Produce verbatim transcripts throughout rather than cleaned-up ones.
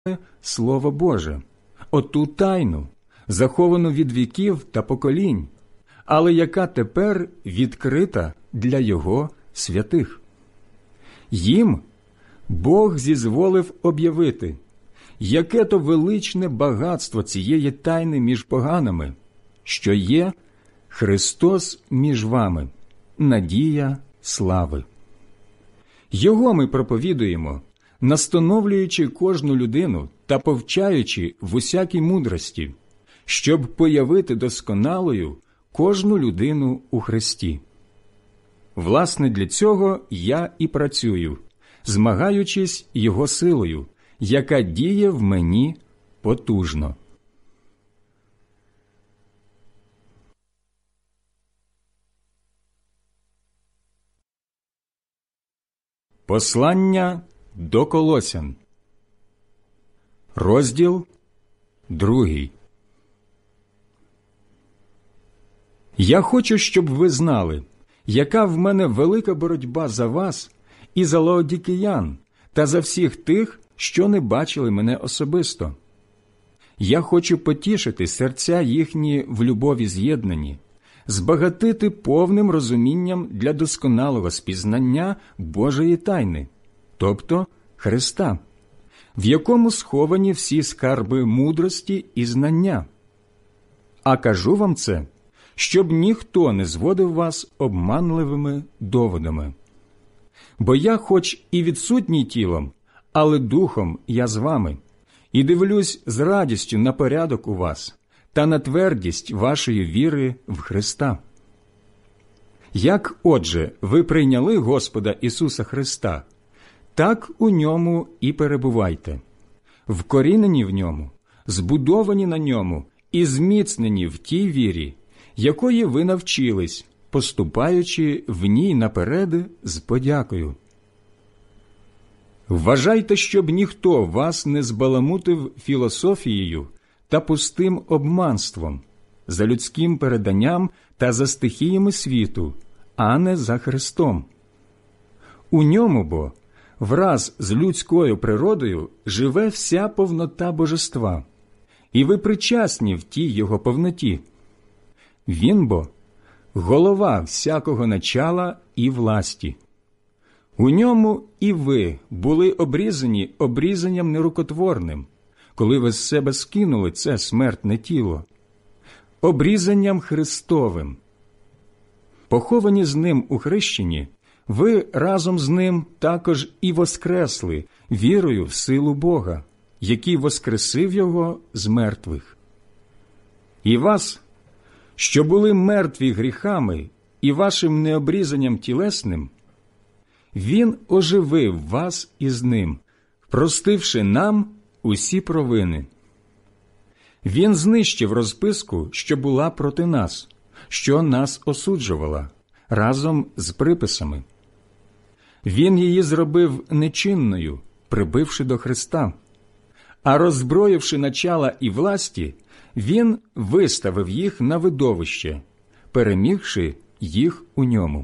Слово Боже, оту тайну, заховану від віків та поколінь, але яка тепер відкрита для Його святих. Їм Бог зізволив об'явити, яке то величне багатство цієї тайни між поганами, що є Христос між вами, надія слави. Його ми проповідуємо, настановлюючи кожну людину та повчаючи в усякій мудрості, щоб появити досконалою кожну людину у Христі. Власне, для цього я і працюю, змагаючись Його силою, яка діє в мені потужно. Послання до Колосян, розділ другий. Я хочу, щоб ви знали, яка в мене велика боротьба за вас і за лаодікиян, та за всіх тих, що не бачили мене особисто. Я хочу потішити серця їхні в любові з'єднані, збагатити повним розумінням для досконалого спізнання Божої тайни, тобто Христа, в якому сховані всі скарби мудрості і знання. А кажу вам це, щоб ніхто не зводив вас обманливими доводами. Бо я хоч і відсутній тілом, але духом я з вами, і дивлюсь з радістю на порядок у вас та на твердість вашої віри в Христа. Як, отже, ви прийняли Господа Ісуса Христа, так у Ньому і перебувайте, вкорінені в Ньому, збудовані на Ньому і зміцнені в тій вірі, якої ви навчились, поступаючи в ній наперед з подякою. Вважайте, щоб ніхто вас не збаламутив філософією та пустим обманством, за людським переданням та за стихіями світу, а не за Христом. У ньому бо враз з людською природою живе вся повнота божества, і ви причасні в тій його повноті. Він бо голова всякого начала і власті. У ньому і ви були обрізані обрізанням нерукотворним, коли ви з себе скинули це смертне тіло, обрізанням Христовим. Поховані з Ним у хрещенні, ви разом з Ним також і воскресли вірою в силу Бога, який воскресив Його з мертвих. І вас, що були мертві гріхами і вашим необрізанням тілесним, Він оживив вас із Ним, простивши нам усі провини. Він знищив розписку, що була проти нас, що нас осуджувала, разом з приписами. Він її зробив нечинною, прибивши до Христа, а роззброївши начала і власті, Він виставив їх на видовище, перемігши їх у ньому.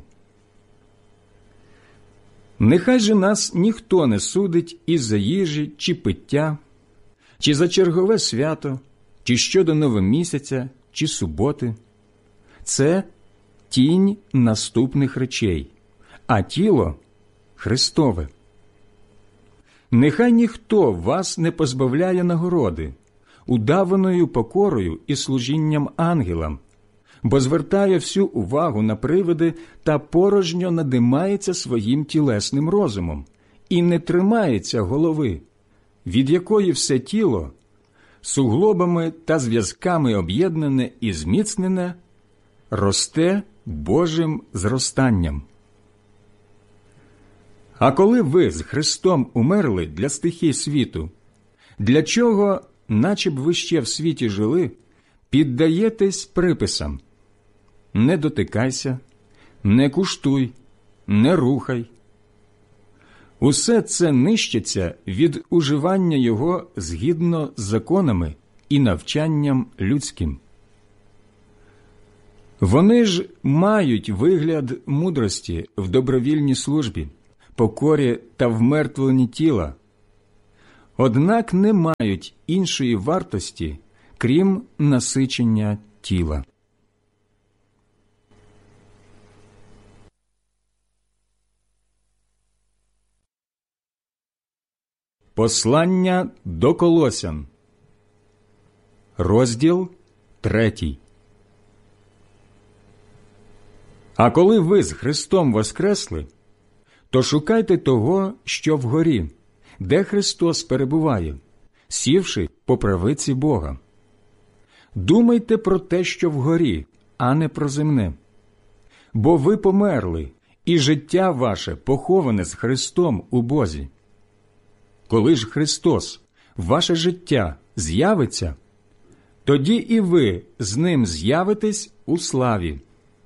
Нехай же нас ніхто не судить із-за їжі чи пиття, чи за чергове свято, чи щодо новомісяця, чи суботи. Це тінь наступних речей, а тіло – Христове. Нехай ніхто вас не позбавляє нагороди, удаваною покорою і служінням ангелам, бо звертає всю увагу на привиди та порожньо надимається своїм тілесним розумом і не тримається голови, від якої все тіло, суглобами та зв'язками об'єднане і зміцнене, росте Божим зростанням. А коли ви з Христом умерли для стихій світу, для чого, наче б ви ще в світі жили, піддаєтесь приписам: не дотикайся, не куштуй, не рухай. Усе це нищиться від уживання його згідно з законами і навчанням людським. Вони ж мають вигляд мудрості в добровільній службі, покорі та вмертвленні тіла. однак не мають іншої вартості, крім насичення тіла. Послання до Колосян, розділ третій. А коли ви з Христом воскресли, то шукайте того, що вгорі, де Христос перебуває, сівши по правиці Бога. Думайте про те, що вгорі, а не про земне. Бо ви померли, і життя ваше поховане з Христом у Бозі. Коли ж Христос, ваше життя, з'явиться, тоді і ви з Ним з'явитесь у славі.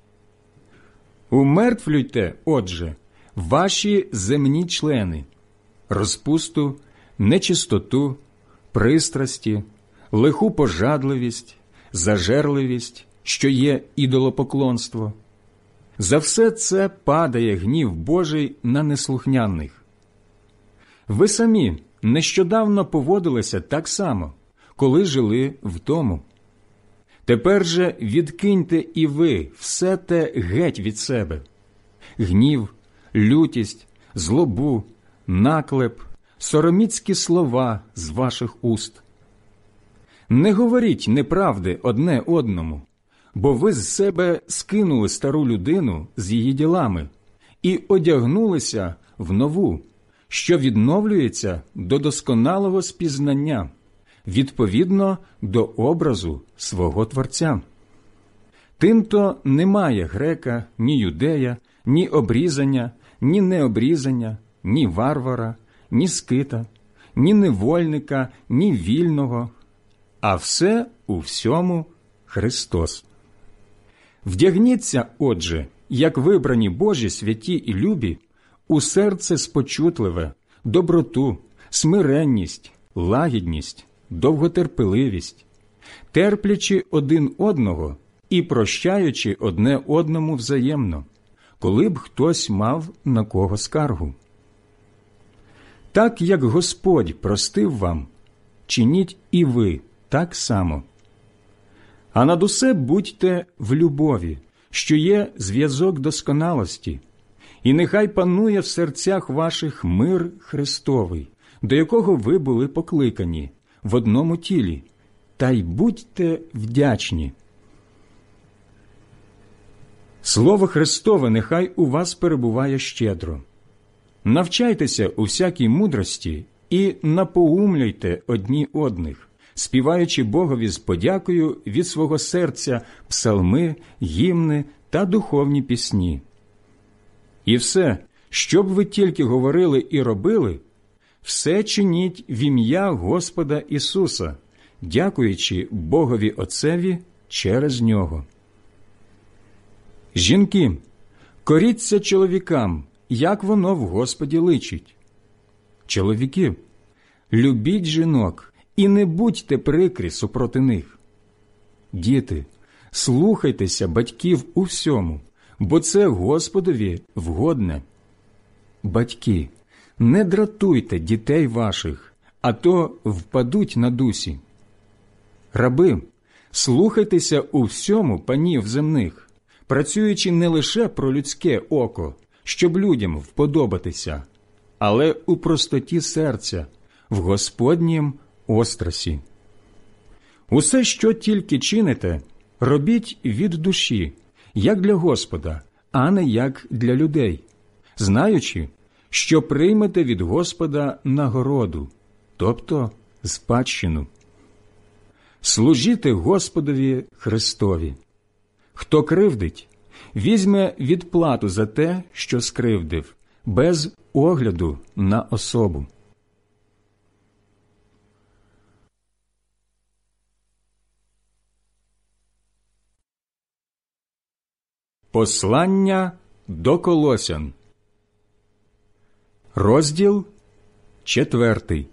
Умертвлюйте, отже, ваші земні члени – розпусту, нечистоту, пристрасті, лиху пожадливість, зажерливість, що є ідолопоклонство. За все це падає гнів Божий на неслухняних. Ви самі нещодавно поводилися так само, коли жили в тому. Тепер же відкиньте і ви все те геть від себе – гнів, лютість, злобу, наклеп, сороміцькі слова з ваших уст. Не говоріть неправди одне одному, бо ви з себе скинули стару людину з її ділами і одягнулися в нову, що відновлюється до досконалого спізнання, відповідно до образу свого Творця. Тимто немає грека, ні юдея, ні обрізання, ні необрізання, ні варвара, ні скита, ні невольника, ні вільного, а все у всьому Христос. Вдягніться, отже, як вибрані Божі святі і любі, у серце спочутливе, доброту, смиренність, лагідність, довготерпеливість, терплячи один одного і прощаючи одне одному взаємно, коли б хтось мав на кого скаргу. Так, як Господь простив вам, чиніть і ви так само. А над усе будьте в любові, що є зв'язок досконалості, і нехай панує в серцях ваших мир Христовий, до якого ви були покликані, в одному тілі, та й будьте вдячні. Слово Христове нехай у вас перебуває щедро. Навчайтеся у всякій мудрості і напоумлюйте одні одних, співаючи Богові з подякою від свого серця псалми, гімни та духовні пісні. І все, що б ви тільки говорили і робили, все чиніть в ім'я Господа Ісуса, дякуючи Богові Отцеві через Нього. Жінки, коріться чоловікам, як воно в Господі личить. Чоловіки, любіть жінок і не будьте прикрі супроти них. Діти, слухайтеся батьків у всьому, бо це Господові вгодне. Батьки, не дратуйте дітей ваших, а то впадуть на дусі. Раби, слухайтеся у всьому панів земних, працюючи не лише про людське око, щоб людям вподобатися, але у простоті серця, в Господнім острасі. Усе, що тільки чините, робіть від душі, як для Господа, а не як для людей, знаючи, що приймете від Господа нагороду, тобто спадщину. Служіте Господові Христові. Хто кривдить, візьме відплату за те, що скривдив, без огляду на особу. Послання до Колосян, розділ четвертий.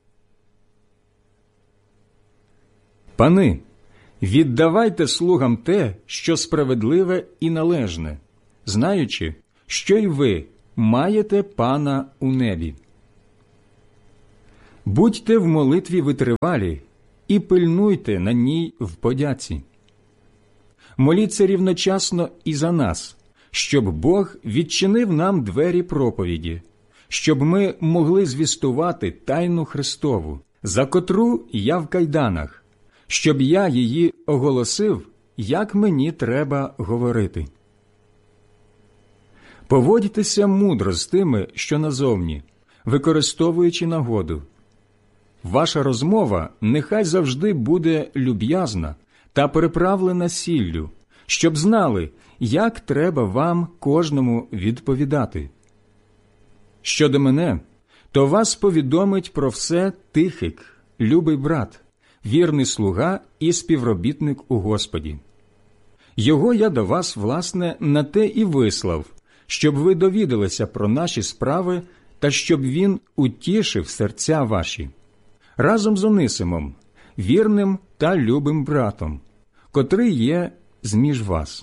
Пани, віддавайте слугам те, що справедливе і належне, знаючи, що й ви маєте Пана у небі. Будьте в молитві витривалі і пильнуйте на ній в подяці. Моліться рівночасно і за нас, щоб Бог відчинив нам двері проповіді, щоб ми могли звістувати тайну Христову, за котру я в кайданах, щоб я її оголосив, як мені треба говорити. Поводьтеся мудро з тими, що назовні, використовуючи нагоду. Ваша розмова нехай завжди буде люб'язна та приправлена сіллю, щоб знали, як треба вам кожному відповідати. Щодо мене, то вас повідомить про все Тихик, любий брат, вірний слуга і співробітник у Господі. Його я до вас, власне, на те і вислав, щоб ви довідалися про наші справи та щоб він утішив серця ваші, разом з Онисимом, вірним та любим братом, котрий є зміж вас.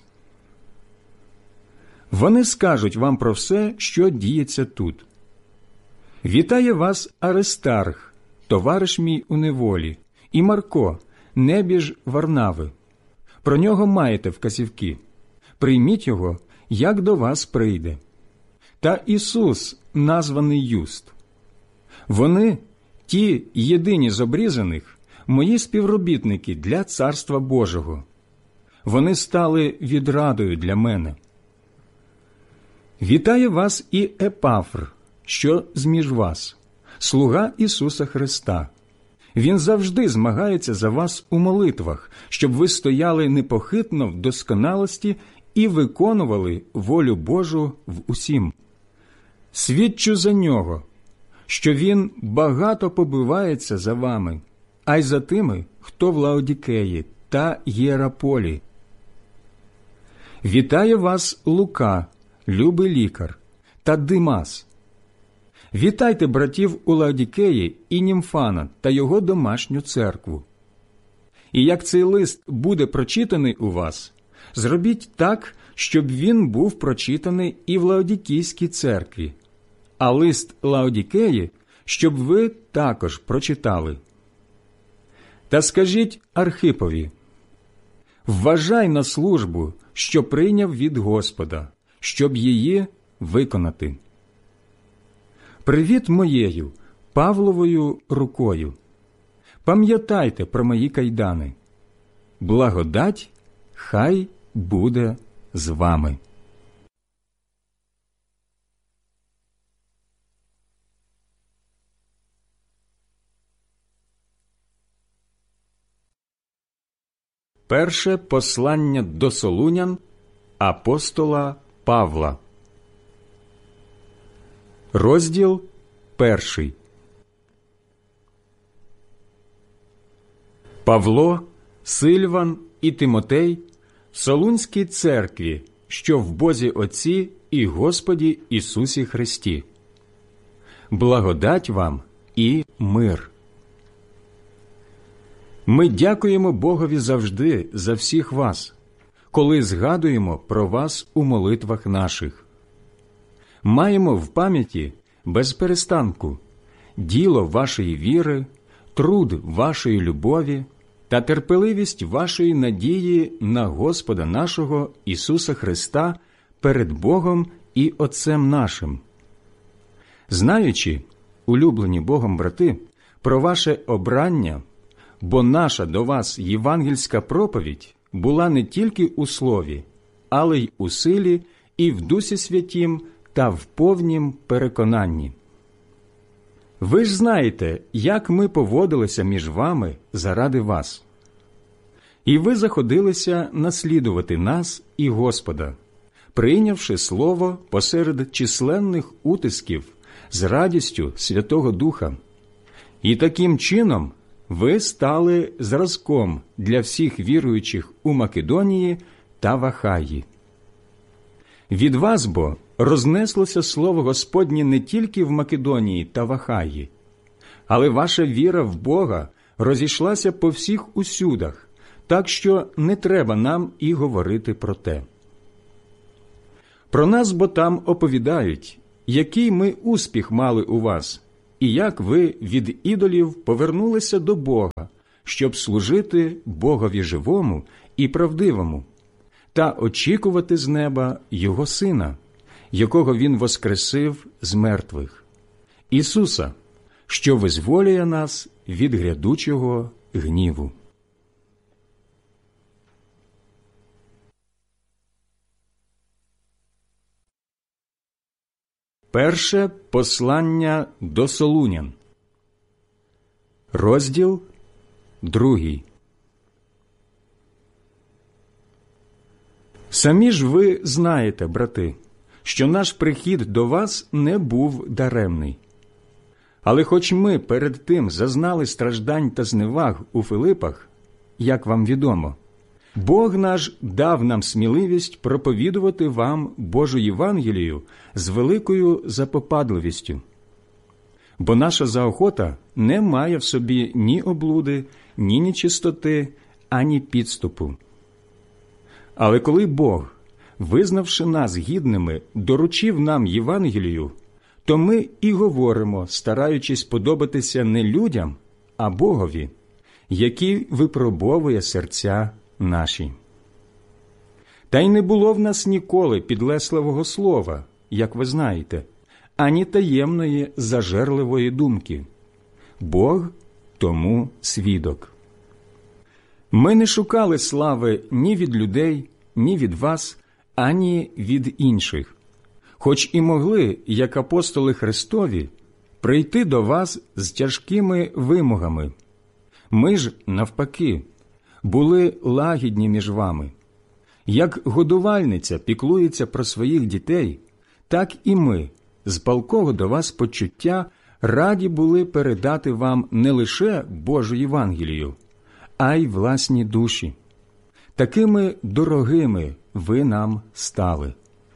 Вони скажуть вам про все, що діється тут. Вітає вас Аристарх, товариш мій у неволі, і Марко, небіж Варнави. Про нього маєте вказівки. Прийміть його, як до вас прийде. Та Ісус, названий Юст. Вони, ті єдині з обрізаних, мої співробітники для Царства Божого. Вони стали відрадою для мене. Вітає вас і Епафр, що зміж вас, слуга Ісуса Христа. Він завжди змагається за вас у молитвах, щоб ви стояли непохитно в досконалості і виконували волю Божу в усім. Свідчу за нього, що він багато побивається за вами, а й за тими, хто в Лаодікеї та Єраполі. Вітає вас Лука, любий лікар, та Димас. Вітайте братів у Лаодікеї і Німфана та його домашню церкву. І як цей лист буде прочитаний у вас, зробіть так, щоб він був прочитаний і в Лаодікійській церкві, а лист Лаодікеї, щоб ви також прочитали. Та скажіть Архипові: вважай на службу, що прийняв від Господа, щоб її виконати. Привіт моєю, Павловою рукою. Пам'ятайте про мої кайдани. Благодать хай буде з вами. Перше послання до Солунян апостола Павла. Розділ перший. Павло, Сильван і Тимотей Солунській церкві, що в Бозі Отці і Господі Ісусі Христі. Благодать вам і мир. Ми дякуємо Богові завжди за всіх вас, коли згадуємо про вас у молитвах наших. Маємо в пам'яті без перестанку діло вашої віри, труд вашої любові та терпеливість вашої надії на Господа нашого Ісуса Христа перед Богом і Отцем нашим. Знаючи, улюблені Богом брати, про ваше обрання, бо наша до вас євангельська проповідь була не тільки у слові, але й у силі і в Дусі Святім та в повнім переконанні. Ви ж знаєте, як ми поводилися між вами заради вас. І ви заходилися наслідувати нас і Господа, прийнявши слово посеред численних утисків з радістю Святого Духа. І таким чином ви стали зразком для всіх віруючих у Македонії та в Ахаї. Від вас бо рознеслося слово Господнє не тільки в Македонії та в Ахаї, але ваша віра в Бога розійшлася по всіх усюдах, так що не треба нам і говорити про те. Про нас бо там оповідають, який ми успіх мали у вас, і як ви від ідолів повернулися до Бога, щоб служити Богові живому і правдивому, та очікувати з неба Його Сина, якого Він воскресив з мертвих, Ісуса, що визволює нас від грядучого гніву. Перше послання до Солунян, розділ другий. Самі ж ви знаєте, брати, що наш прихід до вас не був даремний. Але хоч ми перед тим зазнали страждань та зневаг у Филипах, як вам відомо, Бог наш дав нам сміливість проповідувати вам Божу Євангелію з великою запопадливістю. Бо наша заохота не має в собі ні облуди, ні нечистоти, ані підступу. Але коли Бог, визнавши нас гідними, доручив нам Євангелію, то ми і говоримо, стараючись подобатися не людям, а Богові, який випробовує серця наші. Та й не було в нас ніколи підлесливого слова, як ви знаєте, ані таємної зажерливої думки. Бог тому свідок. Ми не шукали слави ні від людей, ні від вас, ані від інших, хоч і могли, як апостоли Христові, прийти до вас з тяжкими вимогами. Ми ж, навпаки, були лагідні між вами. Як годувальниця піклується про своїх дітей, так і ми, з палкого до вас почуття, раді були передати вам не лише Божу Євангелію, а й власні душі. Такими дорогими ви нам стали.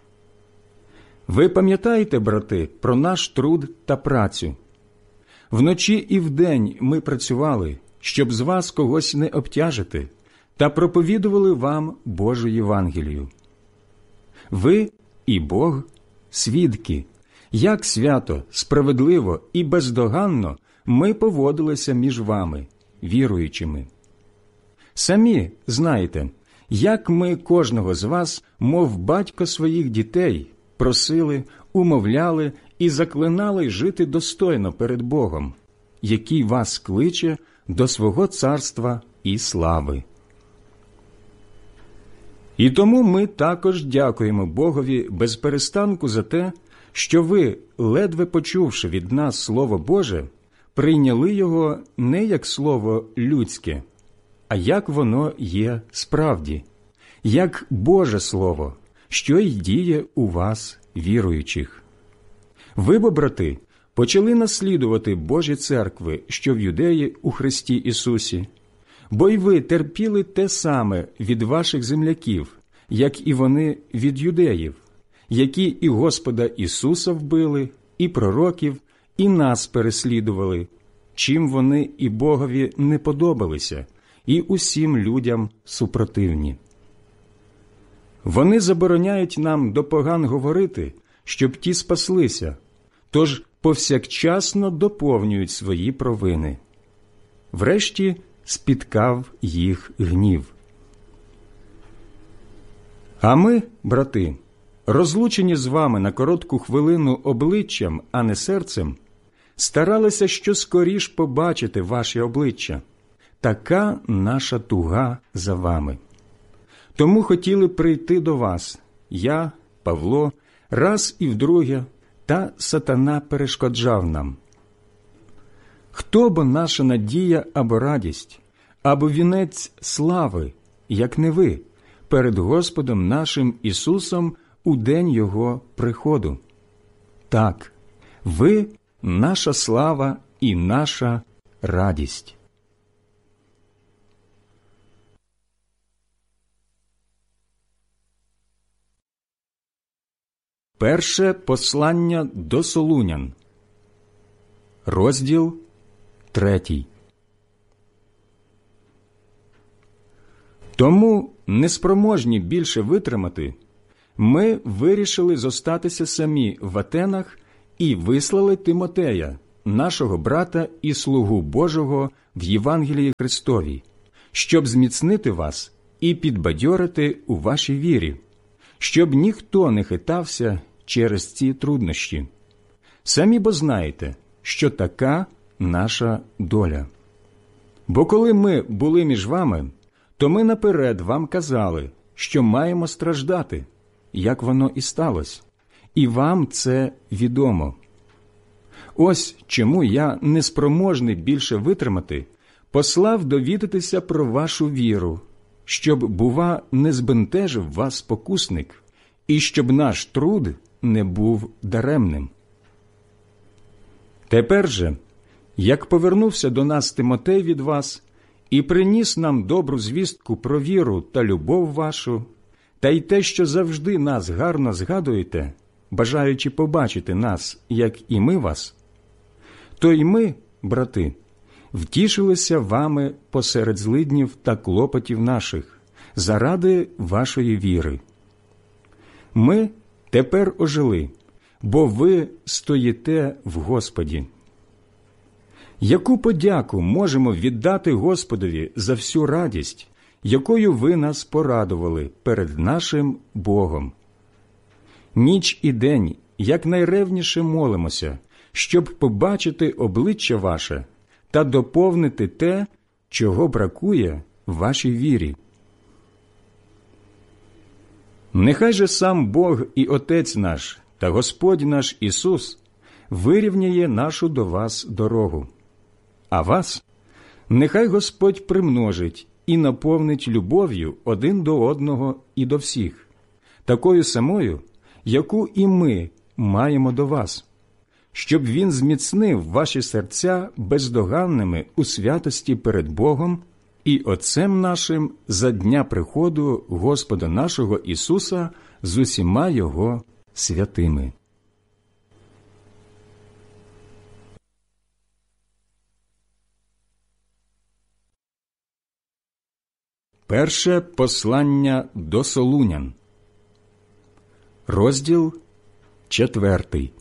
Ви пам'ятаєте, брати, про наш труд та працю? Вночі і вдень ми працювали, щоб з вас когось не обтяжити, та проповідували вам Божу Євангелію. Ви і Бог – свідки, як свято, справедливо і бездоганно ми поводилися між вами, віруючими. Самі знаєте, як ми кожного з вас, мов батько своїх дітей, просили, умовляли і заклинали жити достойно перед Богом, який вас кличе до свого царства і слави. І тому ми також дякуємо Богові без перестанку за те, що ви, ледве почувши від нас Слово Боже, прийняли його не як слово людське, а як воно є справді, як Боже Слово, що й діє у вас, віруючих. Ви, бо, брати, почали наслідувати Божі церкви, що в Юдеї у Христі Ісусі, бо й ви терпіли те саме від ваших земляків, як і вони від юдеїв, які і Господа Ісуса вбили, і пророків, і нас переслідували, чим вони і Богові не подобалися, і усім людям супротивні. Вони забороняють нам до поган говорити, щоб ті спаслися, тож повсякчасно доповнюють свої провини. Врешті спіткав їх гнів. А ми, брати, розлучені з вами на коротку хвилину обличчям, а не серцем, старалися щоскоріш побачити ваші обличчя. Така наша туга за вами. Тому хотіли прийти до вас, я, Павло, раз і вдруге, та сатана перешкоджав нам. Хто бо наша надія або радість, або вінець слави, як не ви, перед Господом нашим Ісусом у день Його приходу? Так, ви – наша слава і наша радість. Перше послання до Солунян, розділ третій. Тому, неспроможні більше витримати, ми вирішили зостатися самі в Атенах і вислали Тимотея, нашого брата і слугу Божого в Євангелії Христові, щоб зміцнити вас і підбадьорити у вашій вірі, щоб ніхто не хитався через ці труднощі. Самі бо знаєте, що така наша доля. Бо коли ми були між вами, то ми наперед вам казали, що маємо страждати, як воно і сталося, і вам це відомо. Ось чому я, неспроможний більше витримати, послав довідатися про вашу віру, щоб, бува, не збентежив вас спокусник, і щоб наш труд не був даремним. Тепер же, як повернувся до нас Тимотей від вас і приніс нам добру звістку про віру та любов вашу, та й те, що завжди нас гарно згадуєте, бажаючи побачити нас, як і ми вас, то й ми, брати, втішилися вами посеред злиднів та клопотів наших, заради вашої віри. Ми тепер ожили, бо ви стоїте в Господі. Яку подяку можемо віддати Господові за всю радість, якою ви нас порадували перед нашим Богом? Ніч і день якнайревніше молимося, щоб побачити обличчя ваше та доповнити те, чого бракує вашій вірі. Нехай же сам Бог і Отець наш та Господь наш Ісус вирівняє нашу до вас дорогу. А вас нехай Господь примножить і наповнить любов'ю один до одного і до всіх, такою самою, яку і ми маємо до вас, щоб Він зміцнив ваші серця бездоганними у святості перед Богом і Отцем нашим за дня приходу Господа нашого Ісуса з усіма Його святими. Перше послання до Солунян, розділ четвертий.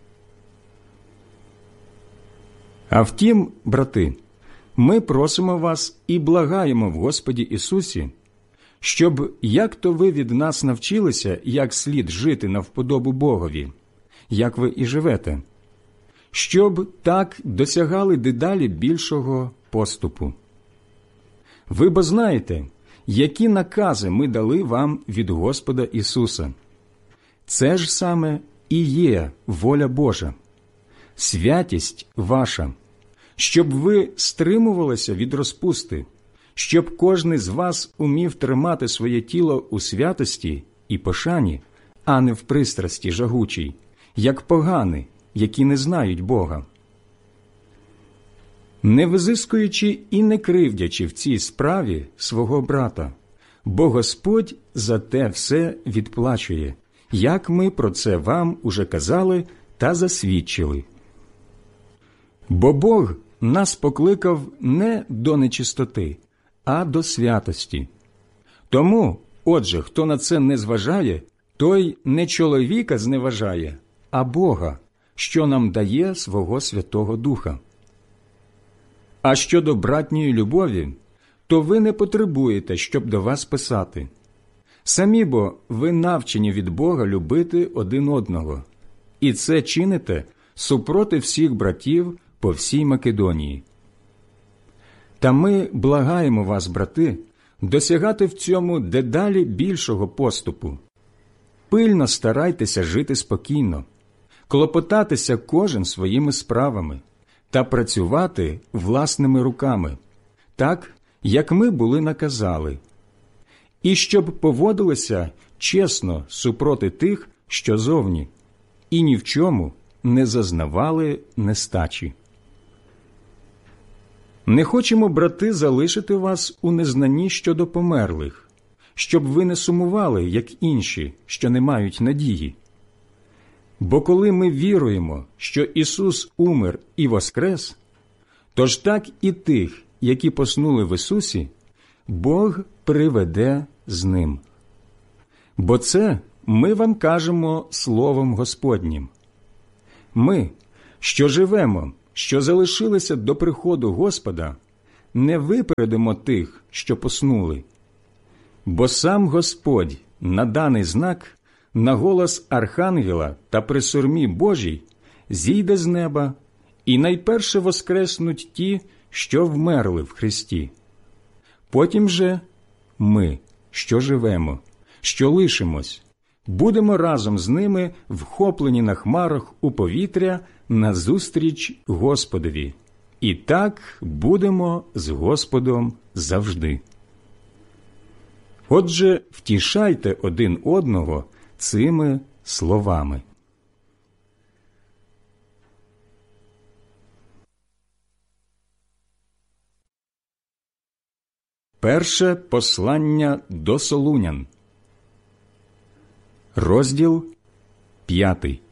А втім, брати, ми просимо вас і благаємо в Господі Ісусі, щоб, як то ви від нас навчилися, як слід жити на вподобу Богові, як ви і живете, щоб так досягали дедалі більшого поступу. Ви бо знаєте, які накази ми дали вам від Господа Ісуса. Це ж саме і є воля Божа, святість ваша, щоб ви стримувалися від розпусти, щоб кожний з вас умів тримати своє тіло у святості і пошані, а не в пристрасті жагучій, як погани, які не знають Бога. Не визискуючи і не кривдячи в цій справі свого брата, бо Господь за те все відплачує, як ми про це вам уже казали та засвідчили. Бо Бог нас покликав не до нечистоти, а до святості. Тому, отже, хто на це не зважає, той не чоловіка зневажає, а Бога, що нам дає свого Святого Духа. А щодо братньої любові, то ви не потребуєте, щоб до вас писати. Самі бо ви навчені від Бога любити один одного, і це чините супроти всіх братів по всій Македонії. Та ми благаємо вас, брати, досягати в цьому дедалі більшого поступу. Пильно старайтеся жити спокійно, клопотатися кожен своїми справами та працювати власними руками, так, як ми були наказали, і щоб поводилися чесно супроти тих, що зовні, і ні в чому не зазнавали нестачі. Не хочемо, брати, залишити вас у незнанні щодо померлих, щоб ви не сумували, як інші, що не мають надії. Бо коли ми віруємо, що Ісус умер і воскрес, тож так і тих, які поснули в Ісусі, Бог приведе з Ним. Бо це ми вам кажемо Словом Господнім. Ми, що живемо, що залишилися до приходу Господа, не випередимо тих, що поснули. Бо сам Господь на даний знак, на голос Архангела та при сурмі Божій зійде з неба, і найперше воскреснуть ті, що вмерли в Христі. Потім же ми, що живемо, що лишимось, будемо разом з ними вхоплені на хмарах у повітря назустріч Господові. І так будемо з Господом завжди. Отже, втішайте один одного цими словами. Перше послання до Солунян. Розділ п'ятий.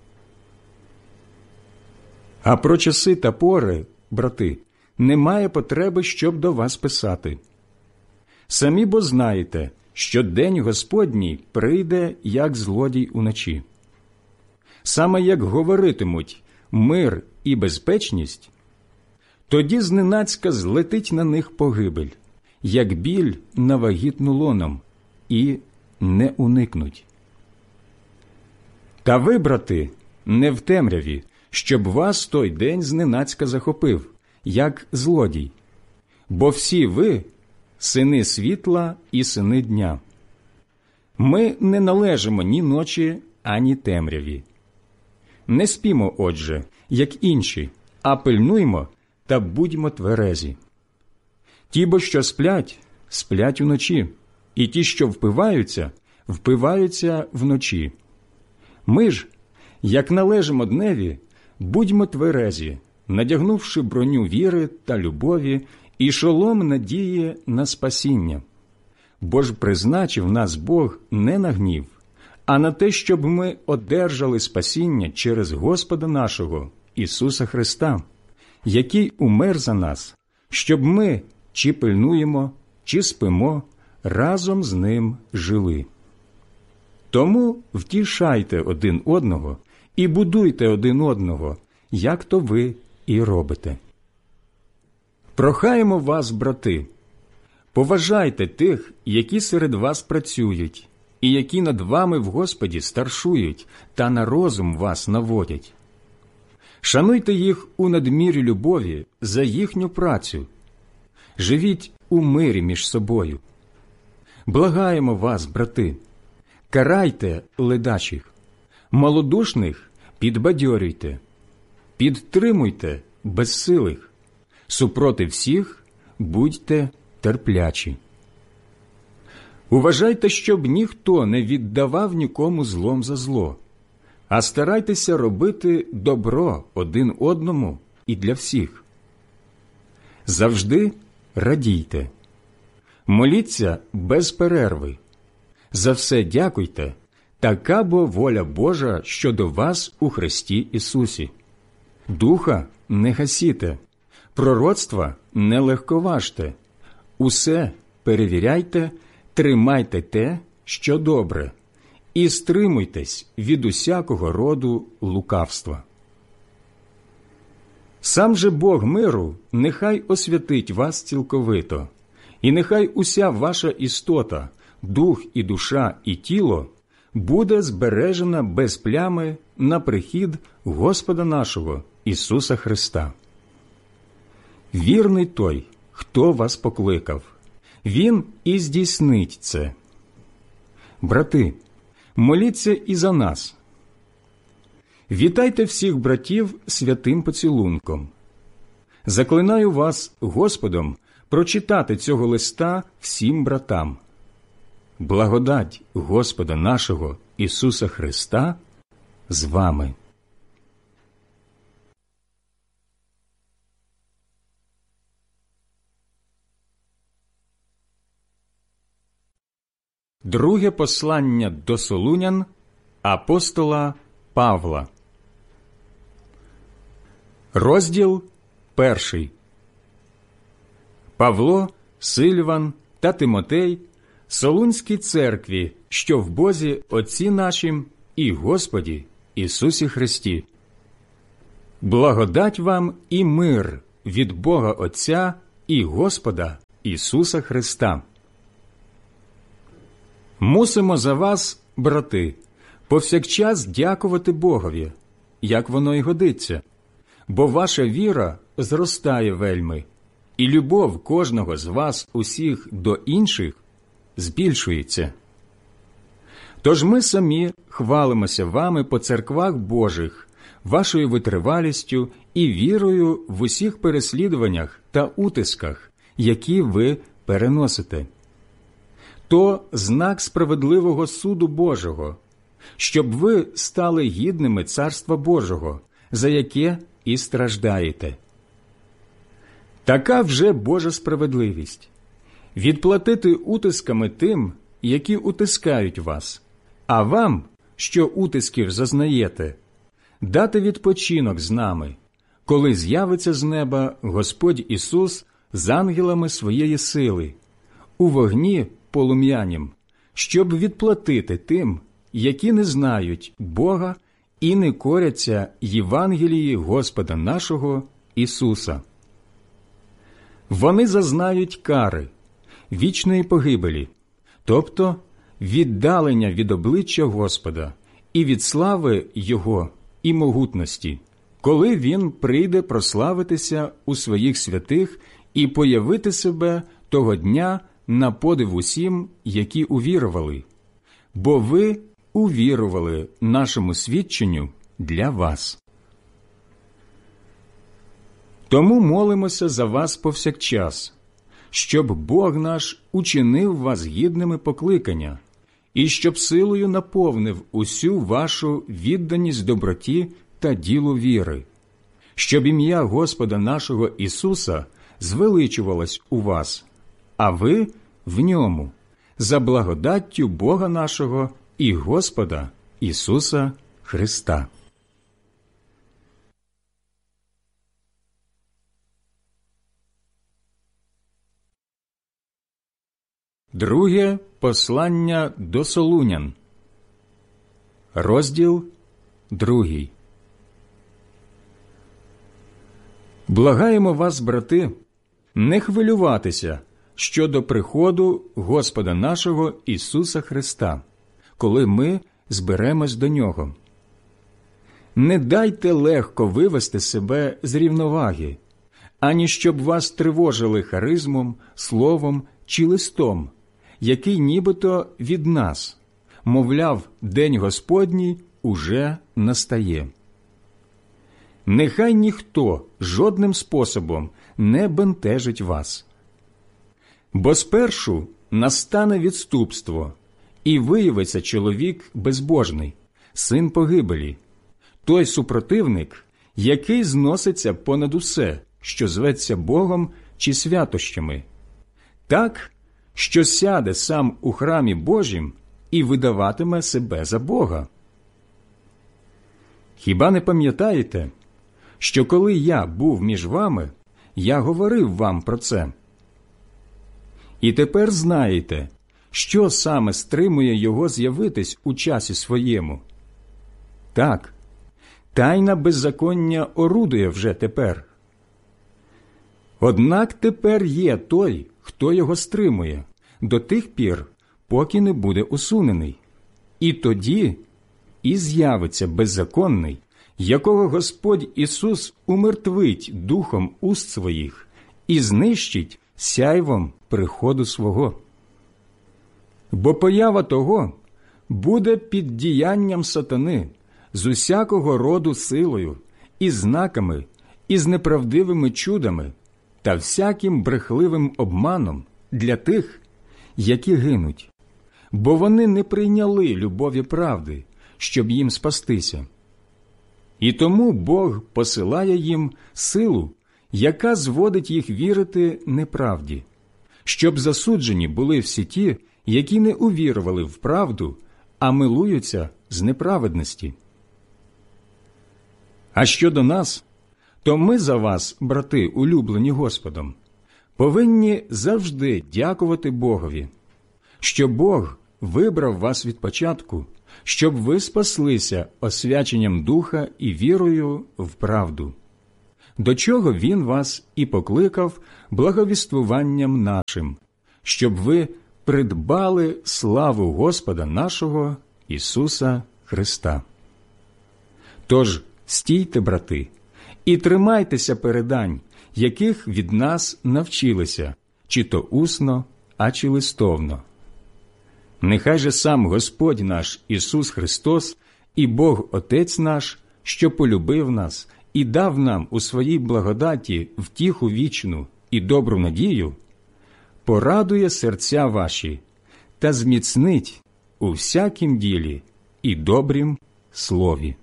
А про часи та пори, брати, немає потреби, щоб до вас писати. Самі бо знаєте, що день Господній прийде, як злодій уночі. Саме як говоритимуть мир і безпечність, тоді зненацька злетить на них погибель, як біль на вагітну лоном, і не уникнуть. Та ви, брати, не в темряві, щоб вас той день зненацька захопив, як злодій. Бо всі ви – сини світла і сини дня. Ми не належимо ні ночі, ані темряві. Не спімо, отже, як інші, а пильнуймо та будьмо тверезі. Ті, бо що сплять, сплять уночі, і ті, що впиваються, впиваються вночі. Ми ж, як належимо дневі, будьмо тверезі, надягнувши броню віри та любові і шолом надії на спасіння. Бо ж призначив нас Бог не на гнів, а на те, щоб ми одержали спасіння через Господа нашого, Ісуса Христа, який умер за нас, щоб ми, чи пильнуємо, чи спимо, разом з Ним жили. Тому втішайте один одного і будуйте один одного, як то ви і робите. Прохаємо вас, брати, поважайте тих, які серед вас працюють, і які над вами в Господі старшують та на розум вас наводять. Шануйте їх у надмірі любові за їхню працю. Живіть у мирі між собою. Благаємо вас, брати, карайте ледачих, малодушних підбадьорюйте, підтримуйте безсилих, супроти всіх будьте терплячі. Уважайте, щоб ніхто не віддавав нікому злом за зло, а старайтеся робити добро один одному і для всіх. Завжди радійте, моліться без перерви, за все дякуйте, така бо воля Божа щодо вас у Христі Ісусі. Духа не гасіте, пророцтва не легковажте, усе перевіряйте, тримайте те, що добре, і стримуйтесь від усякого роду лукавства. Сам же Бог миру нехай освятить вас цілковито, і нехай уся ваша істота, дух і душа і тіло буде збережена без плями на прихід Господа нашого Ісуса Христа. Вірний той, хто вас покликав, Він і здійснить це. Брати, моліться і за нас. Вітайте всіх братів святим поцілунком. Заклинаю вас Господом прочитати цього листа всім братам. Благодать Господа нашого Ісуса Христа з вами. Друге послання до Солунян апостола Павла. Розділ перший. Павло, Сильван та Тимотей Солунській церкві, що в Бозі Отці нашім і Господі Ісусі Христі. Благодать вам і мир від Бога Отця і Господа Ісуса Христа. Мусимо за вас, брати, повсякчас дякувати Богові, як воно й годиться, бо ваша віра зростає вельми, і любов кожного з вас усіх до інших збільшується. Тож ми самі хвалимося вами по церквах Божих, вашою витривалістю і вірою в усіх переслідуваннях та утисках, які ви переносите. То знак справедливого суду Божого, щоб ви стали гідними Царства Божого, за яке і страждаєте. Така вже Божа справедливість – відплатити утисками тим, які утискають вас, а вам, що утисків зазнаєте, дати відпочинок з нами, коли з'явиться з неба Господь Ісус з ангелами своєї сили, у вогні полум'янім, щоб відплатити тим, які не знають Бога і не коряться Євангелії Господа нашого Ісуса. Вони зазнають кари, вічної погибелі, тобто віддалення від обличчя Господа і від слави Його і могутності, коли Він прийде прославитися у своїх святих і появити себе того дня на подив усім, які увірували, бо ви увірували нашому свідченню для вас. Тому молимося за вас повсякчас, щоб Бог наш учинив вас гідними покликання, і щоб силою наповнив усю вашу відданість доброті та ділу віри, щоб ім'я Господа нашого Ісуса звеличувалось у вас, а ви в ньому, за благодаттю Бога нашого і Господа Ісуса Христа. Друге послання до Солунян, розділ другий. Благаємо вас, брати, не хвилюватися щодо приходу Господа нашого Ісуса Христа, коли ми зберемось до Нього. Не дайте легко вивести себе з рівноваги, ані щоб вас тривожили харизмом, словом чи листом, який нібито від нас, мовляв, день Господній уже настає. Нехай ніхто жодним способом не бентежить вас. Бо спершу настане відступство, і виявиться чоловік безбожний, син погибелі, той супротивник, який зноситься понад усе, що зветься Богом чи святощами, так, що сяде сам у храмі Божім і видаватиме себе за Бога. Хіба не пам'ятаєте, що коли я був між вами, я говорив вам про це? І тепер знаєте, що саме стримує його з'явитись у часі своєму. Так, тайна беззаконня орудує вже тепер. Однак тепер є той, хто його стримує, до тих пір, поки не буде усунений. І тоді і з'явиться беззаконний, якого Господь Ісус умертвить духом уст своїх і знищить сяйвом приходу свого. Бо поява того буде під діянням сатани з усякого роду силою, і знаками, і з неправдивими чудами, та всяким брехливим обманом для тих, які гинуть, бо вони не прийняли любові правди, щоб їм спастися. І тому Бог посилає їм силу, яка зводить їх вірити неправді, щоб засуджені були всі ті, які не увірували в правду, а милуються з неправедності. А щодо нас, то ми за вас, брати, улюблені Господом, повинні завжди дякувати Богові, що Бог вибрав вас від початку, щоб ви спаслися освяченням Духа і вірою в правду, до чого Він вас і покликав благовіствуванням нашим, щоб ви придбали славу Господа нашого Ісуса Христа. Тож стійте, брати, і тримайтеся передань, яких від нас навчилися, чи то усно, а чи листовно. Нехай же сам Господь наш Ісус Христос і Бог Отець наш, що полюбив нас і дав нам у своїй благодаті втіху вічну і добру надію, порадує серця ваші та зміцнить у всякім ділі і добрім слові.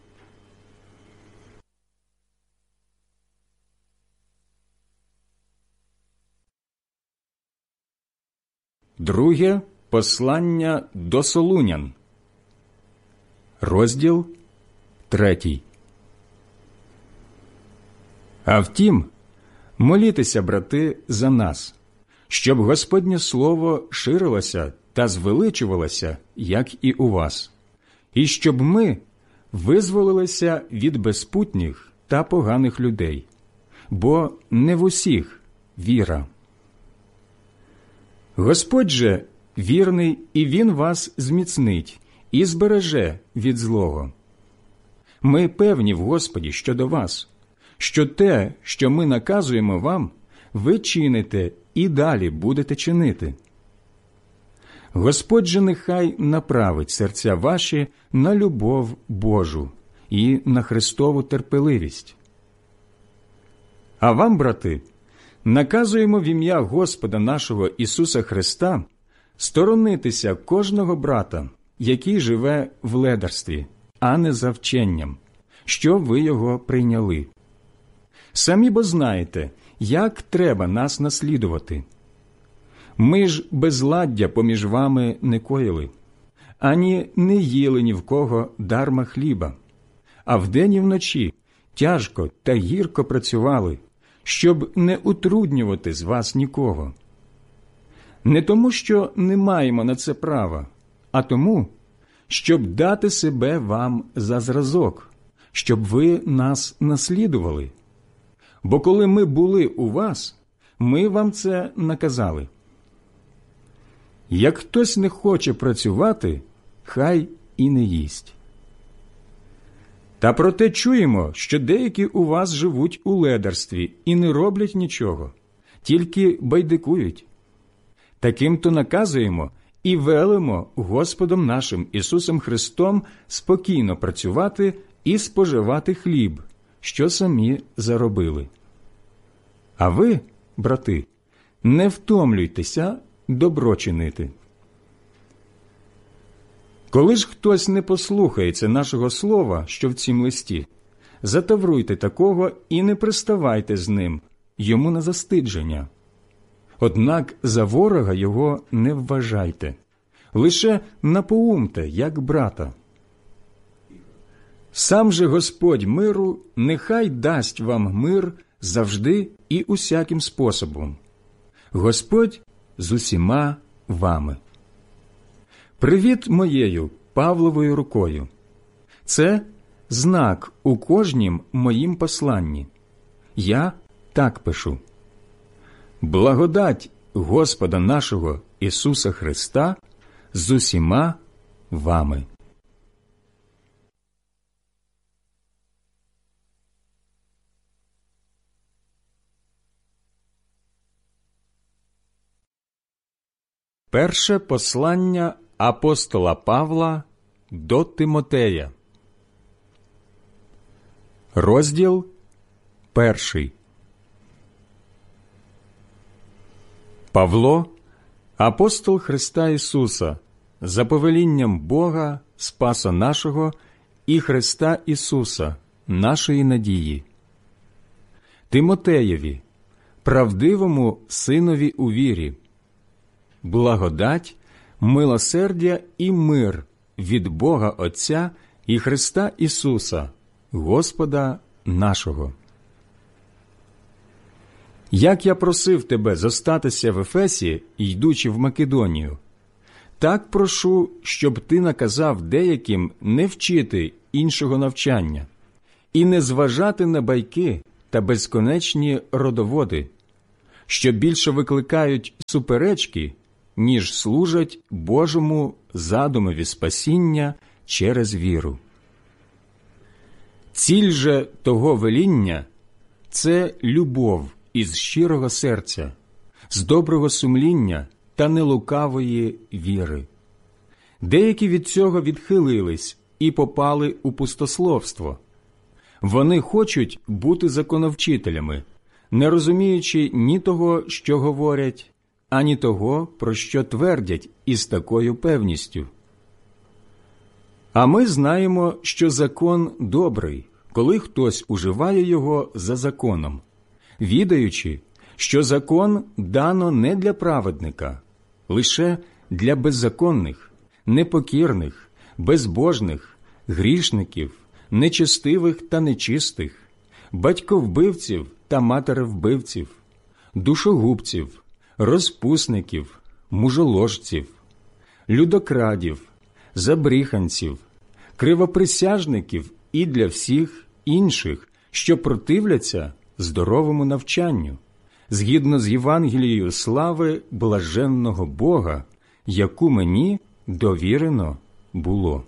Друге послання до Солунян, розділ третій. А втім, молітеся, брати, за нас, щоб Господнє Слово ширилося та звеличувалося, як і у вас, і щоб ми визволилися від безпутніх та поганих людей, бо не в усіх віра. Господь же вірний, і Він вас зміцнить і збереже від злого. Ми певні в Господі щодо вас, що те, що ми наказуємо вам, ви чините і далі будете чинити. Господь же нехай направить серця ваші на любов Божу і на Христову терпеливість. А вам, брати, наказуємо в ім'я Господа нашого Ісуса Христа сторонитися кожного брата, який живе в ледарстві, а не за вченням, що ви його прийняли. Самі бо знаєте, як треба нас наслідувати. Ми ж безладдя поміж вами не коїли, ані не їли ні в кого дарма хліба, а вдень і вночі тяжко та гірко працювали, щоб не утруднювати з вас нікого. Не тому, що не маємо на це права, а тому, щоб дати себе вам за зразок, щоб ви нас наслідували. Бо коли ми були у вас, ми вам це наказали. Як хтось не хоче працювати, хай і не їсть. Та проте чуємо, що деякі у вас живуть у ледарстві і не роблять нічого, тільки байдикують. Таким-то наказуємо і велимо Господом нашим Ісусом Христом спокійно працювати і споживати хліб, що самі заробили. А ви, брати, не втомлюйтеся добро чинити. Коли ж хтось не послухається нашого слова, що в цім листі, затавруйте такого і не приставайте з ним, йому на застидження. Однак за ворога його не вважайте, лише напоумте, як брата. Сам же Господь миру нехай дасть вам мир завжди і усяким способом. Господь з усіма вами. Привіт моєю Павловою рукою. Це знак у кожнім моїм посланні. Я так пишу. Благодать Господа нашого Ісуса Христа з усіма вами. Перше послання апостола Павла до Тимотея. Розділ перший. Павло, апостол Христа Ісуса, за повелінням Бога, Спаса нашого, і Христа Ісуса, нашої надії. Тимотеєві, правдивому синові у вірі, благодать, милосердя і мир від Бога Отця і Христа Ісуса, Господа нашого. Як я просив тебе зостатися в Ефесі, йдучи в Македонію, Так прошу, щоб ти наказав деяким не вчити іншого навчання і не зважати на байки та безконечні родоводи, що більше викликають суперечки, ніж служать Божому задумові спасіння через віру. Ціль же того веління – це любов із щирого серця, з доброго сумління та нелукавої віри. Деякі від цього відхилились і попали у пустословство. Вони хочуть бути законовчителями, не розуміючи ні того, що говорять, ані того, про що твердять із такою певністю. А ми знаємо, що закон добрий, коли хтось уживає його за законом, відаючи, що закон дано не для праведника, лише для беззаконних, непокірних, безбожних, грішників, нечестивих та нечистих, батьковбивців та матеревбивців, душогубців, розпусників, мужоложців, людокрадів, забріханців, кривоприсяжників і для всіх інших, що противляться здоровому навчанню, згідно з Євангелією слави блаженного Бога, яку мені довірено було.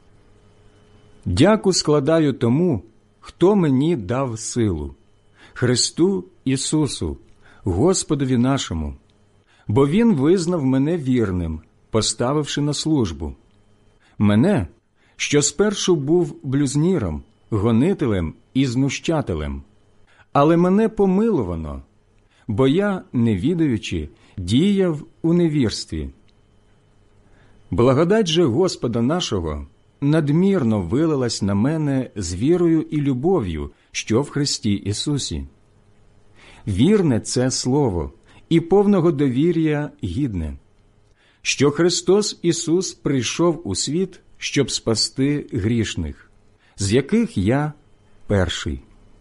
Дяку складаю тому, хто мені дав силу, Христу Ісусу, Господові нашому, бо Він визнав мене вірним, поставивши на службу. Мене, що спершу був блюзніром, гонителем і знущателем, але мене помиловано, бо я, не відаючи, діяв у невірстві. Благодать же Господа нашого надмірно вилилась на мене з вірою і любов'ю, що в Христі Ісусі. Вірне це слово і повного довір'я гідне, що Христос Ісус прийшов у світ, щоб спасти грішних, з яких я перший.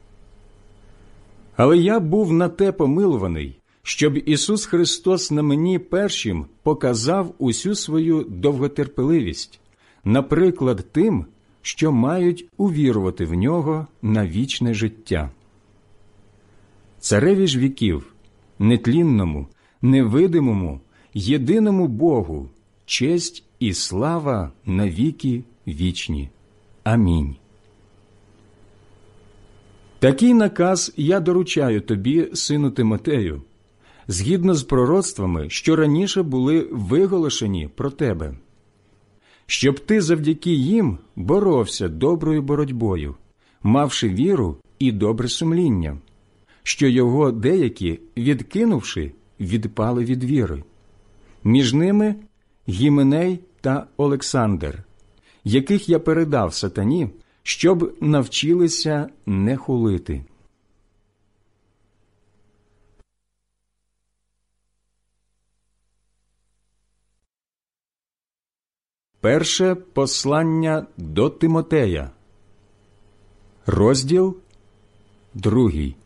Але я був на те помилуваний, щоб Ісус Христос на мені першим показав усю свою довготерпеливість, наприклад тим, що мають увірувати в Нього на вічне життя. Цареві ж віків, нетлінному, невидимому, єдиному Богу, честь і слава навіки вічні. Амінь. Такий наказ я доручаю тобі, сину Тимотею, згідно з пророцтвами, що раніше були виголошені про тебе, щоб ти завдяки їм боровся доброю боротьбою, мавши віру і добре сумління, що його деякі, відкинувши, відпали від віри. Між ними Гіменей та Олександр, яких я передав сатані, щоб навчилися не хулити. Перше послання до Тимотея, розділ другий.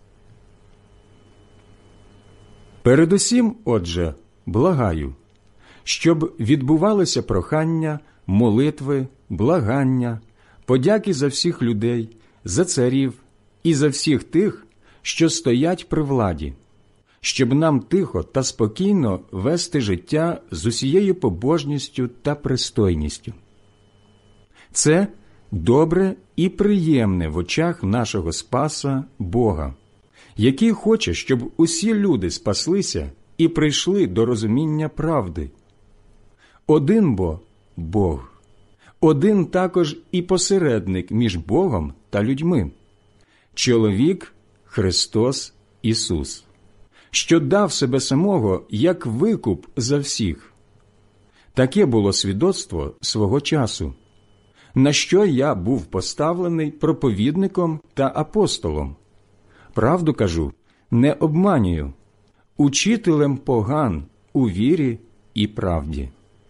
Передусім, отже, благаю, щоб відбувалися прохання, молитви, благання, подяки за всіх людей, за царів і за всіх тих, що стоять при владі, щоб нам тихо та спокійно вести життя з усією побожністю та пристойністю. Це добре і приємне в очах нашого Спаса Бога, який хоче, щоб усі люди спаслися і прийшли до розуміння правди. Один бо – Бог, один також і посередник між Богом та людьми – чоловік Христос Ісус, що дав себе самого як викуп за всіх. Таке було свідоцтво свого часу, на що я був поставлений проповідником та апостолом. Правду кажу, не обманюю, учителем поган у вірі і правді.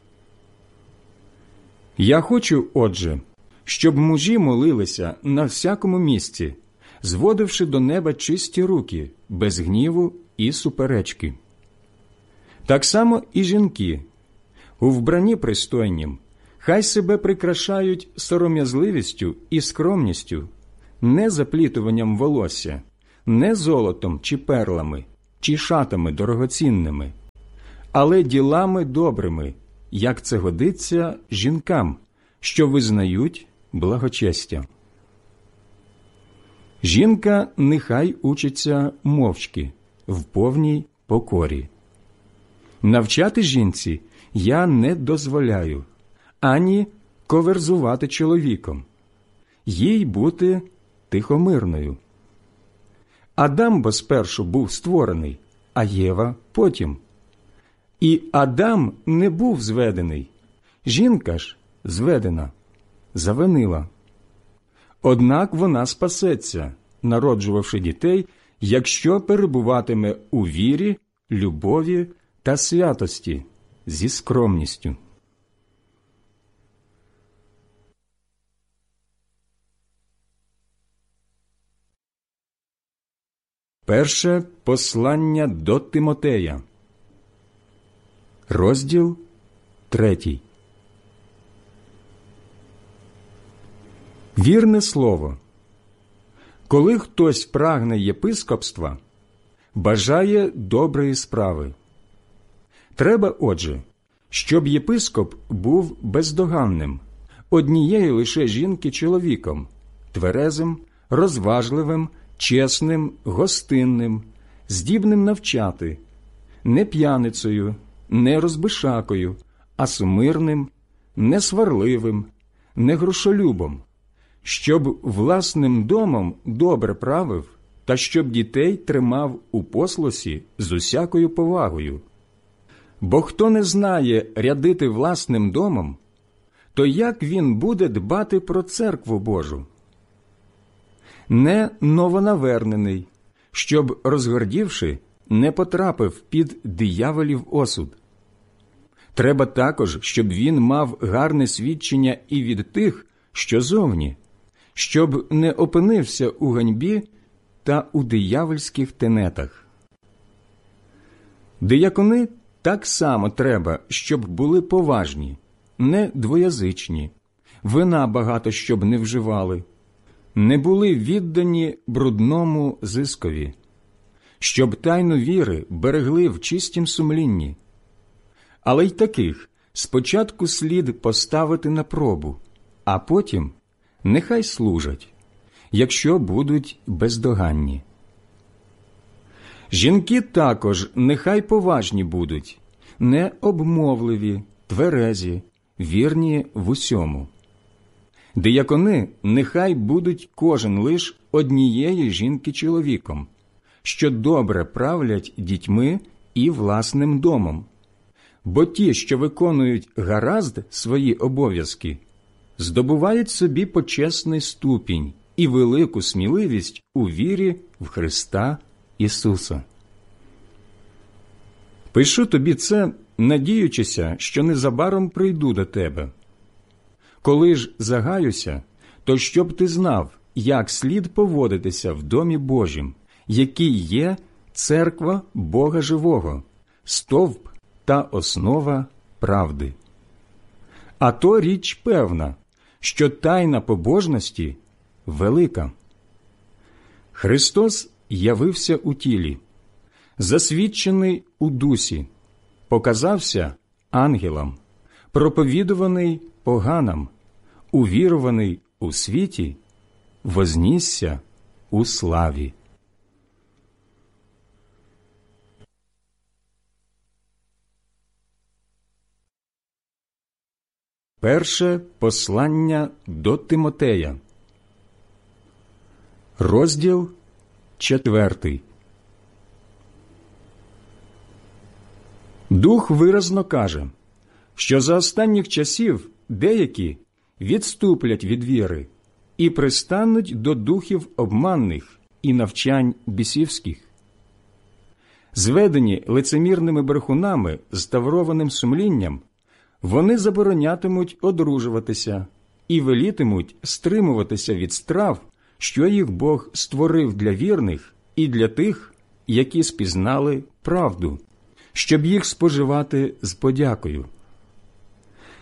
Я хочу, отже, щоб мужі молилися на всякому місці, зводивши до неба чисті руки, без гніву і суперечки. Так само і жінки. У вбранні пристойнім хай себе прикрашають сором'язливістю і скромністю, не заплітуванням волосся, не золотом чи перлами, чи шатами дорогоцінними, але ділами добрими, як це годиться жінкам, що визнають благочестя. Жінка нехай учиться мовчки, в повній покорі. Навчати жінці я не дозволяю, ані коверзувати чоловіком, їй бути тихомирною. Адам бо спершу був створений, а Єва потім. І Адам не був зведений, жінка ж зведена, завинила. Однак вона спасеться, народжувавши дітей, якщо перебуватиме у вірі, любові та святості зі скромністю. Перше послання до Тимотея, розділ третій. Вірне слово. Коли хтось прагне єпископства, бажає доброї справи. Треба, отже, щоб єпископ був бездоганним, однієї лише жінки чоловіком, тверезим, розважливим, чесним, гостинним, здібним навчати, не п'яницею, не розбишакою, а сумирним, не сварливим, не грошолюбом, щоб власним домом добре правив та щоб дітей тримав у послусі з усякою повагою. Бо хто не знає рядити власним домом, то як він буде дбати про церкву Божу? Не новонавернений, щоб, розгордівши, не потрапив під дияволів осуд. Треба також, щоб він мав гарне свідчення і від тих, що зовні, щоб не опинився у ганьбі та у диявольських тенетах. Диякони так само треба, щоб були поважні, не двоязичні, вина багато щоб не вживали, не були віддані брудному зискові, щоб тайну віри берегли в чистім сумлінні. Але й таких спочатку слід поставити на пробу, а потім нехай служать, якщо будуть бездоганні. Жінки також нехай поважні будуть, не обмовливі, тверезі, вірні в усьому. Диякони нехай будуть кожен лиш однієї жінки чоловіком, що добре правлять дітьми і власним домом. Бо ті, що виконують гаразд свої обов'язки, здобувають собі почесний ступінь і велику сміливість у вірі в Христа Ісуса. Пишу тобі це, надіючися, що незабаром прийду до тебе. Коли ж загаюся, то щоб ти знав, як слід поводитися в домі Божім, який є церква Бога живого, стовп та основа правди. А то річ певна, що тайна побожності велика. Христос явився у тілі, засвідчений у дусі, показався ангелам, проповідуваний поганам, увірований у світі, вознісся у славі. Перше послання до Тимотея, розділ четвертий. Дух виразно каже, що за останніх часів деякі відступлять від віри і пристануть до духів обманних і навчань бісівських. Зведені лицемірними брехунами з таврованим сумлінням, вони заборонятимуть одружуватися і велітимуть стримуватися від страв, що їх Бог створив для вірних і для тих, які спізнали правду, щоб їх споживати з подякою.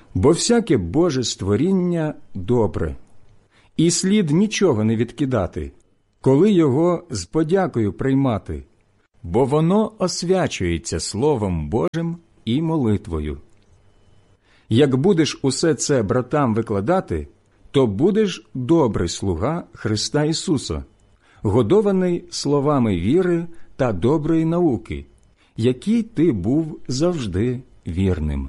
Бо всяке Боже створіння добре, і слід нічого не відкидати, коли його з подякою приймати, бо воно освячується Словом Божим і молитвою. Як будеш усе це братам викладати, то будеш добрий слуга Христа Ісуса, годований словами віри та доброї науки, якій ти був завжди вірним.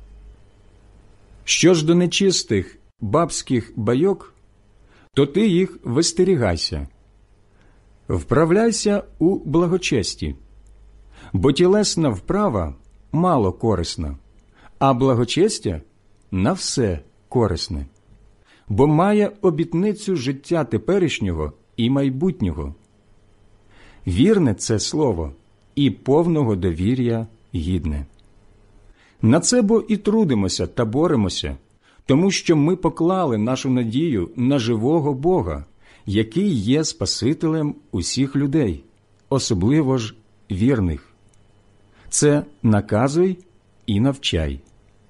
Що ж до нечистих бабських байок, то ти їх вистерігайся. Вправляйся у благочесті, бо тілесна вправа мало корисна, а благочестя на все корисне, бо має обітницю життя теперішнього і майбутнього. Вірне це слово і повного довір'я гідне. На це бо і трудимося та боремося, тому що ми поклали нашу надію на живого Бога, який є Спасителем усіх людей, особливо ж вірних. Це наказуй і навчай.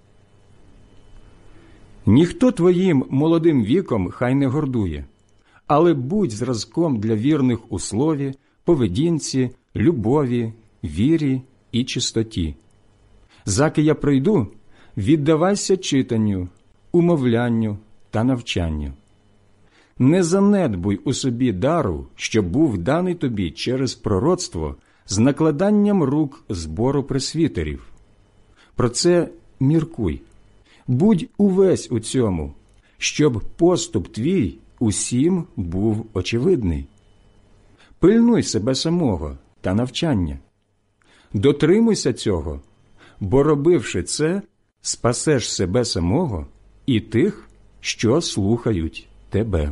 Ніхто твоїм молодим віком хай не гордує, але будь зразком для вірних у слові, поведінці, любові, вірі і чистоті. Заки я прийду, віддавайся читанню, умовлянню та навчанню. Не занедбуй у собі дару, що був даний тобі через пророцтво з накладанням рук збору пресвітерів. Про це міркуй. Будь увесь у цьому, щоб поступ твій усім був очевидний. Пильнуй себе самого та навчання. Дотримуйся цього, бо, робивши це, спасеш себе самого і тих, що слухають тебе.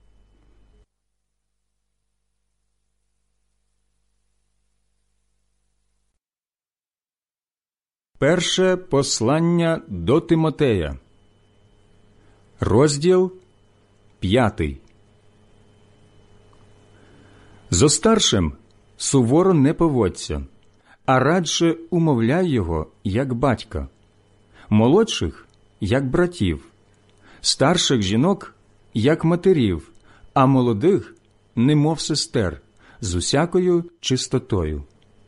Перше послання до Тимотея, розділ п'ятий. Зо старшим суворо не поводься, а радше умовляй його, як батька, молодших, як братів, старших жінок, як матерів, а молодих, немов сестер, з усякою чистотою.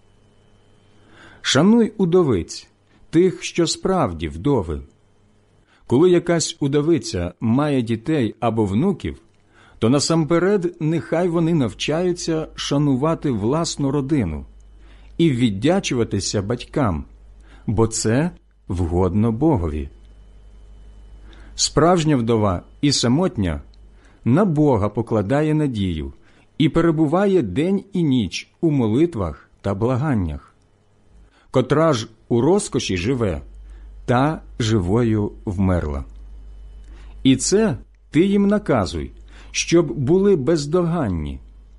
Шануй удовиць, тих, що справді вдови. Коли якась удовиця має дітей або внуків, то насамперед нехай вони навчаються шанувати власну родину і віддячуватися батькам, бо це вгодно Богові. Справжня вдова і самотня на Бога покладає надію і перебуває день і ніч у молитвах та благаннях. Котра ж у розкоші живе, та живою вмерла. І це ти їм наказуй, щоб були бездоганні.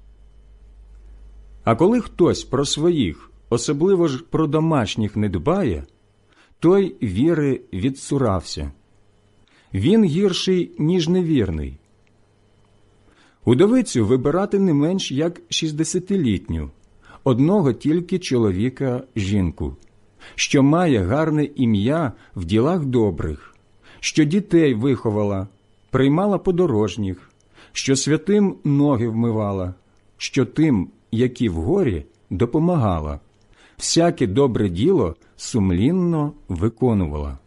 А коли хтось про своїх, особливо ж про домашніх, не дбає, той віри відцурався. Він гірший, ніж невірний. Удовицю вибирати не менш як шістдесятилітню, одного тільки чоловіка жінку, що має гарне ім'я в ділах добрих, що дітей виховала, приймала подорожніх, що святим ноги вмивала, що тим, які в горі, допомагала, всяке добре діло сумлінно виконувала.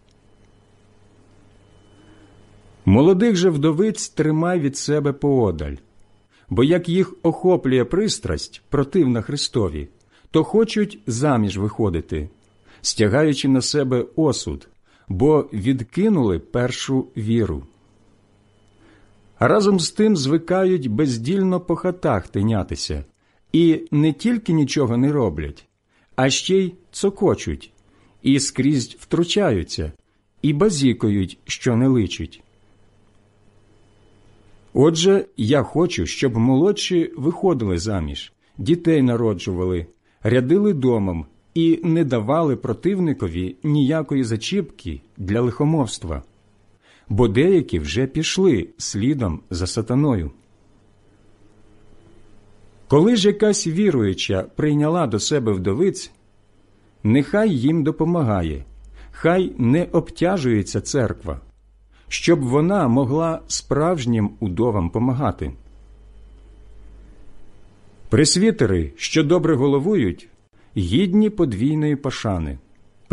Молодих же вдовиць тримай від себе поодаль, бо як їх охоплює пристрасть, противна Христові, то хочуть заміж виходити, стягаючи на себе осуд, бо відкинули першу віру. А разом з тим звикають бездільно по хатах тинятися, і не тільки нічого не роблять, а ще й цокочуть, і скрізь втручаються, і базікають, що не личить. Отже, я хочу, щоб молодші виходили заміж, дітей народжували, рядили домом і не давали противникові ніякої зачіпки для лихомовства, бо деякі вже пішли слідом за сатаною. Коли ж якась віруюча прийняла до себе вдовиць, нехай їм допомагає, хай не обтяжується церква, щоб вона могла справжнім удовам помагати. Пресвітери, що добре головують, гідні подвійної пошани.